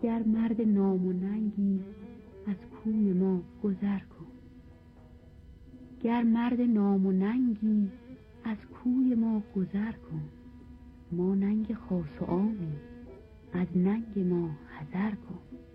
گر مرد نام و ننگی از کوی ما گذر کن. گر مرد نام و ننگی از کوی ما گذر کن. ما ننگ خاص و عامیم، از ننگ ما حذر کن.